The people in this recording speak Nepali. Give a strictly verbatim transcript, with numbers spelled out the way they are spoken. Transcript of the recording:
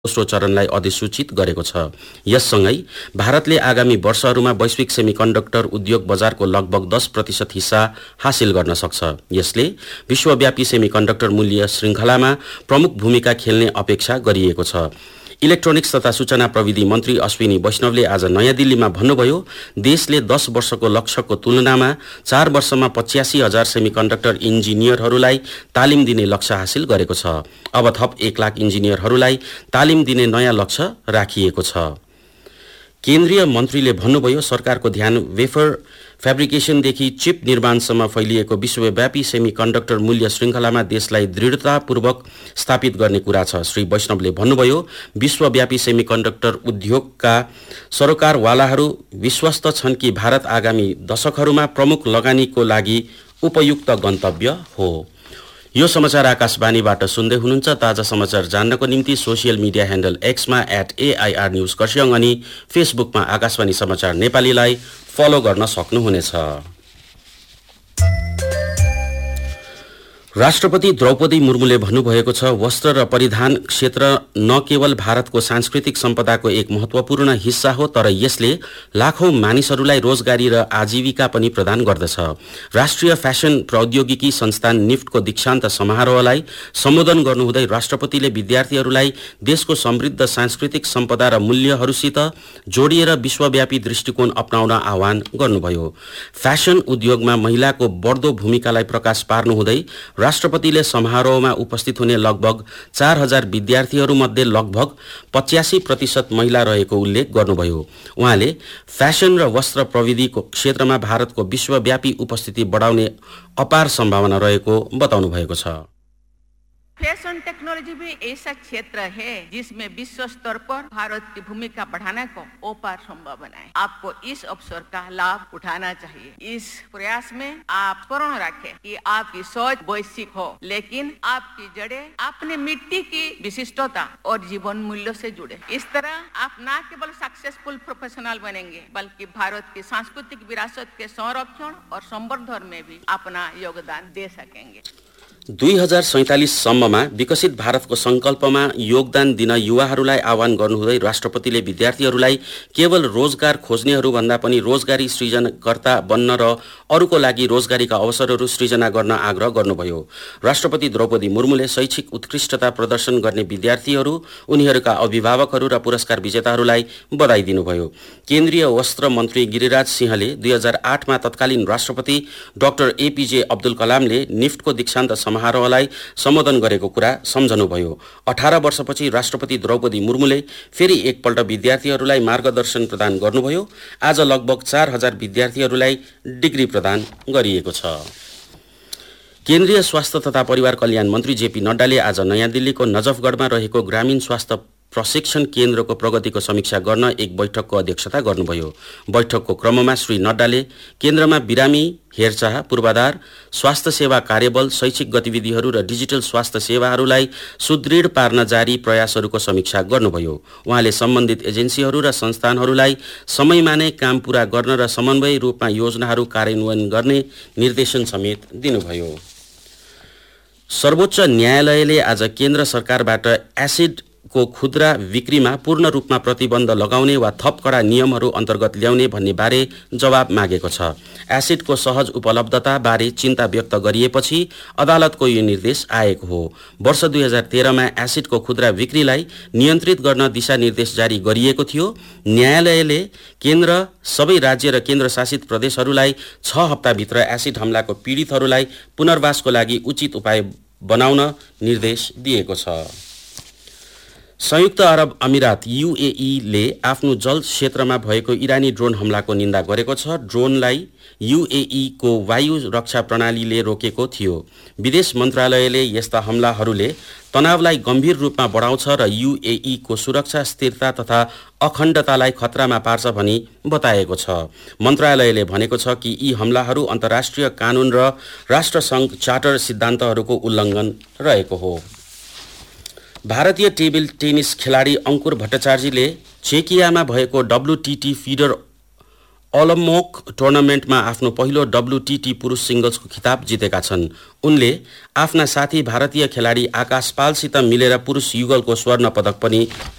दोस्रो चरणलाई अधिसूचित गरेको छ। यससँगै भारतले आगामी वर्षहरूमा वैश्विक सेमिकन्डक्टर उद्योग बजारको लगभग दस प्रतिशत हिस्सा हासिल गर्न सक्छ। यसले विश्वव्यापी सेमिकन्डक्टर मूल्य श्रृङ्खलामा प्रमुख भूमिका खेल्ने अपेक्षा गरिएको छ। इलेक्ट्रोनिक्स तथा सूचना प्रविधि मन्त्री अश्विनी वैष्णवले आज नयाँ दिल्लीमा भन्नुभयो, देशले दस वर्षको लक्ष्यको तुलनामा चार वर्षमा पच्यासी हजार सेमिकन्डक्टर इन्जिनियरहरूलाई तालिम दिने लक्ष्य हासिल गरेको छ। अब थप एक लाख इन्जिनियरहरूलाई तालिम दिने नयाँ लक्ष्य राखिएको छ। केन्द्रीय मन्त्रीले भन्नुभयो, सरकारको ध्यान वेफर फ्याब्रिकेसनदेखि चिप निर्माणसम्म फैलिएको विश्वव्यापी सेमिकन्डक्टर मूल्य श्रृङ्खलामा देशलाई दृढतापूर्वक स्थापित गर्ने कुरा छ। श्री वैष्णवले भन्नुभयो, विश्वव्यापी सेमिकन्डक्टर उद्योगका सरोकारवालाहरू विश्वस्त छन् कि भारत आगामी दशकहरूमा प्रमुख लगानीको लागि उपयुक्त गन्तव्य हो। यो समाचार आकाशवाणीबाट सुन्दै हुनुहुन्छ। ताजा समाचार जान्नको निम्ति social media handle एक्समा at AIR news Kurseong अनि फेसबुकमा आकाशवाणी समाचार नेपालीलाई फलो गर्न सक्नुहुनेछ। राष्ट्रपति द्रौपदी मुर्मुले भन्नुभएको छ, वस्त्र र परिधान क्षेत्र न केवल भारतको सांस्कृतिक सम्पदाको एक महत्त्वपूर्ण हिस्सा हो, तर यसले लाखौं मानिसहरूलाई रोजगारी र आजीविका पनि प्रदान गर्दछ। राष्ट्रिय फ्यासन प्रौद्योगिकी संस्थान निफ्टको दीक्षान्त समारोहलाई सम्बोधन गर्नुहुँदै राष्ट्रपतिले विद्यार्थीहरूलाई देशको समृद्ध सांस्कृतिक सम्पदा र मूल्यहरूसित जोडिएर विश्वव्यापी दृष्टिकोण अपनाउन आह्वान गर्नुभयो। फ्यासन उद्योगमा महिलाको बढ्दो भूमिकालाई प्रकाश पार्नुहुँदै राष्ट्रपतिले समारोहमा उपस्थित हुने लगभग चार हजार विद्यार्थीहरूमध्ये लगभग पच्यासी प्रतिशत महिला रहेको उल्लेख गर्नुभयो। उहाँले फ्यासन र वस्त्र प्रविधिको क्षेत्रमा भारतको विश्वव्यापी उपस्थिति बढाउने अपार सम्भावना रहेको बताउनु भएको छ। फैशन टेक्नोलॉजी भी ऐसा क्षेत्र है जिसमें विश्व स्तर पर भारत की भूमिका बढ़ाने को अपार संभावना है। आपको इस अवसर का लाभ उठाना चाहिए। इस प्रयास में आप स्मरण रखें कि आपकी सोच वैश्विक हो, लेकिन आपकी जड़ें अपने मिट्टी की विशिष्टता और जीवन मूल्यों से जुड़े। इस तरह आप न केवल सक्सेसफुल प्रोफेशनल बनेंगे, बल्कि भारत की सांस्कृतिक विरासत के संरक्षण और संवर्धन में भी अपना योगदान दे सकेंगे। दुई हजार सैंतालीस सम्ममा विकसित भारतको संकल्पमा योगदान दिन युवाहरूलाई आह्वान गर्नुहुँदै राष्ट्रपतिले विद्यार्थीहरूलाई केवल रोजगार खोज्नेहरूभन्दा पनि रोजगारी सृजनकर्ता बन्न र अरूको लागि रोजगारीका अवसरहरू सृजना गर्न आग्रह गर्नुभयो। राष्ट्रपति द्रौपदी मुर्मुले शैक्षिक उत्कृष्टता प्रदर्शन गर्ने विद्यार्थीहरू, उनीहरूका अभिभावकहरू र पुरस्कार विजेताहरूलाई बधाई दिनुभयो। केन्द्रीय वस्त्र मन्त्री गिरिराज सिंहले दुई हजार आठमा तत्कालीन राष्ट्रपति डाक्टर एपीजे अब्दुल कलामले निफ्टको दीक्षान्त समारोहलाई सम्बोधन गरेको कुरा सम्झनुभयो। अठार वर्षपछि राष्ट्रपति द्रौपदी मुर्मुले फेरि एकपल्ट विद्यार्थीहरूलाई मार्गदर्शन प्रदान गर्नुभयो। आज लगभग चार हजार विद्यार्थीहरूलाई डिग्री प्रदान गरिएको छ। केन्द्रीय स्वास्थ्य तथा परिवार कल्याण मन्त्री जेपी नड्डाले आज नयाँ दिल्लीको नजफगढमा रहेको ग्रामीण स्वास्थ्य प्रशिक्षण केन्द्रको प्रगतिको समीक्षा गर्न एक बैठकको अध्यक्षता गर्नुभयो। बैठकको क्रममा श्री नड्डाले केन्द्रमा बिरामी हेरचाह, पूर्वाधार, स्वास्थ्य सेवा कार्यबल, शैक्षिक गतिविधिहरू र डिजिटल स्वास्थ्य सेवाहरूलाई सुदृढ पार्न जारी प्रयासहरूको समीक्षा गर्नुभयो। उहाँले सम्बन्धित एजेन्सीहरू र संस्थानहरूलाई समयमा नै काम पूरा गर्न र समन्वय रूपमा योजनाहरू कार्यान्वयन गर्ने निर्देशन समेत दिनुभयो। सर्वोच्च न्यायालयले आज केन्द्र सरकारबाट एसिड को खुद्रा बिक्रीमा पूर्ण रूपमा प्रतिबन्ध लगाउने वा थप कडा नियमहरू अन्तर्गत ल्याउने भन्ने बारे जवाब मागेको छ। एसिडको सहज उपलब्धता बारे चिन्ता व्यक्त गरिएपछि अदालतको यो निर्देश आएको हो। वर्ष दुई हजार तेह्रमा एसिडको खुद्रा बिक्रीलाई नियन्त्रित गर्न दिशानिर्देश जारी गरिएको थियो। न्यायालयले केन्द्र, सबै राज्य र केन्द्रशासित प्रदेशहरूलाई छ हप्ताभित्र एसिड हमलाको पीडितहरूलाई पुनर्वासको लागि उचित उपाय बनाउन निर्देश दिएको छ। संयुक्त अरब अमिरात यूएई ले आफ्नो जल क्षेत्रमा भएको इरानी ड्रोन हमलाको निन्दा गरेको छ। ड्रोनलाई यूएई को वायु रक्षा प्रणालीले रोकेको थियो। विदेश मन्त्रालयले यस्ता हमलाहरूले तनावलाई गम्भीर रूपमा बढाउँछ र यूएई को सुरक्षा, स्थिरता तथा अखण्डतालाई खतरामा पार्छ भनी बताएको छ। मन्त्रालयले भनेको छ कि यी हमलाहरू अन्तर्राष्ट्रिय कानून र राष्ट्रसङ्घ चार्टर सिद्धान्तहरूको उल्लङ्घन रहेको हो। भारतीय टेबल टेनिस खेलाडी अंकुर भट्टाचार्यले चेकियामा भएको डब्ल्यूटीटी फिडर ओलम्पिक टुर्नामेन्टमा आफ्नो पहिलो डब्ल्यूटीटी पुरुष सिंगल्सको खिताब जितेका छन्। उनले आफ्ना साथी भारतीय खेलाडी आकाश पालसित मिलेर पुरुष युगलको स्वर्ण पदक पनि